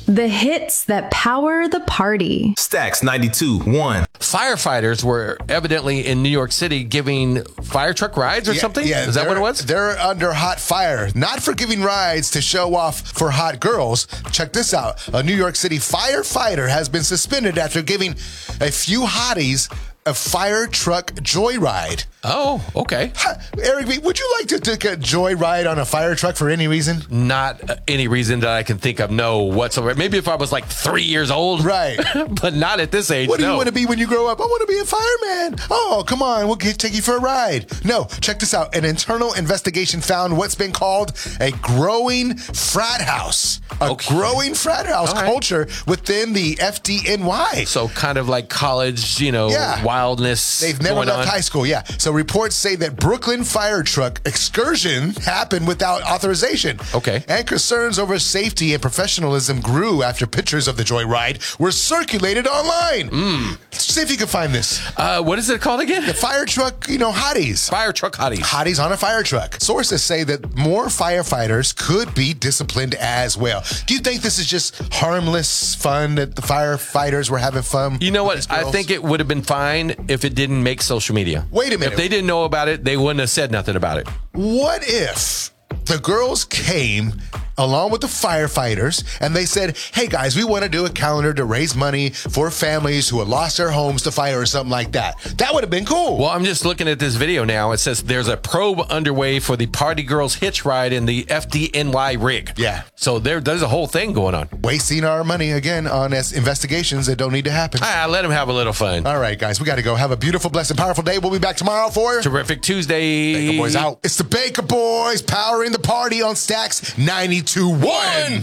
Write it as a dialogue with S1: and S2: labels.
S1: The hits that power the party.
S2: Stacks 92.1.
S3: Firefighters were evidently in New York City giving fire truck rides or something?
S4: Yeah,
S3: is that what it was?
S4: They're under hot fire, not for giving rides to show off for hot girls. Check this out. A New York City firefighter has been suspended after giving a few hotties a fire truck joyride.
S3: Oh, okay.
S4: Eric B., would you like to take a joyride on a fire truck for any reason?
S3: Not any reason that I can think of, no, whatsoever. Maybe if I was like 3 years old.
S4: Right.
S3: But not at this age,
S4: What do
S3: no.
S4: you want to be when you grow up? I want to be a fireman. Oh, come on. We'll take you for a ride. No, check this out. An internal investigation found what's been called a growing frat house. A growing frat house culture within the FDNY.
S3: So kind of like college, wildness.
S4: They've never left high school, yeah. So reports say that Brooklyn fire truck excursion happened without authorization.
S3: Okay.
S4: And concerns over safety and professionalism grew after pictures of the joyride were circulated online. See if you can find this.
S3: What is it called again?
S4: The fire truck, hotties.
S3: Fire truck hotties.
S4: Hotties on a fire truck. Sources say that more firefighters could be disciplined as well. Do you think this is just harmless fun that the firefighters were having fun?
S3: You know
S4: with
S3: what?
S4: these
S3: I
S4: girls?
S3: think it would have been fine if it didn't make social media.
S4: Wait a minute.
S3: If they didn't know about it, they wouldn't have said nothing about it.
S4: What if the girls came along with the firefighters and they said, hey guys, we want to do a calendar to raise money for families who have lost their homes to fire or something like that? That would have been cool.
S3: Well, I'm just looking at this video now. It says there's a probe underway for the Party Girls hitch ride in the FDNY rig.
S4: Yeah.
S3: So there's a whole thing going on.
S4: Wasting our money again on investigations that don't need to happen.
S3: Let them have a little fun.
S4: All right, guys, we got to go. Have a beautiful, blessed, powerful day. We'll be back tomorrow for
S3: Terrific Tuesday.
S4: Baker Boys out. It's the Baker Boys powering the party on Stacks 92.1.